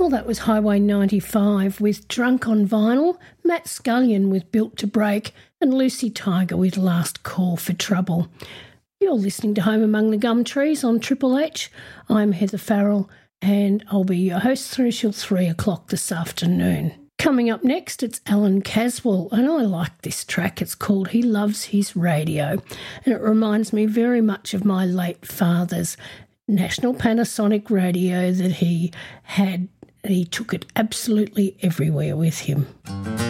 Well, that was Highway 95 with Drunk on Vinyl, Matt Scullion with Built to Break, and Lucy Tiger with Last Call for Trouble. You're listening to Home Among the Gum Trees on Triple H. I'm Heather Farrell, and I'll be your host through till 3 o'clock this afternoon. Coming up next, it's Alan Caswell, and I like this track. It's called He Loves His Radio, and it reminds me very much of my late father's National Panasonic radio that he had. He took it absolutely everywhere with him.